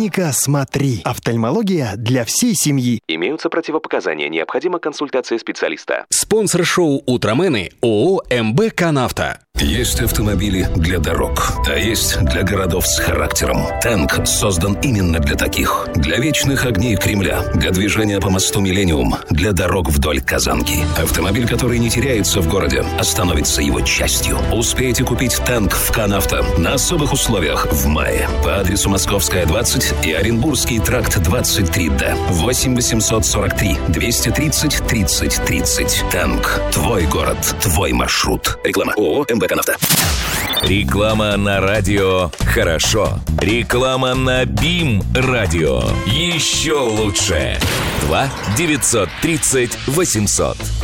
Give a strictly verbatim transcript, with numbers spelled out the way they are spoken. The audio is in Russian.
Клиника «Смотри». Офтальмология для всей семьи. Имеются противопоказания. Необходима консультация специалиста. Спонсор шоу «Утромены» ООО «МБ Канавто». Есть автомобили для дорог, а есть для городов с характером. Тэнк создан именно для таких. Для вечных огней Кремля, для движения по мосту Миллениум, для дорог вдоль Казанки. Автомобиль, который не теряется в городе, а становится его частью. Успейте купить Тэнк в Канавто на особых условиях в мае. По адресу Московская, двадцать и Оренбургский тракт двадцать три Д. восемь восемьсот сорок три двести тридцать тридцать тридцать. Тэнк. Твой город. Твой маршрут. Реклама. ООО «МБ Канавто». Реклама на радио «Хорошо». Реклама на БИМ радио. Еще лучше. два девятьсот тридцать восемьсот.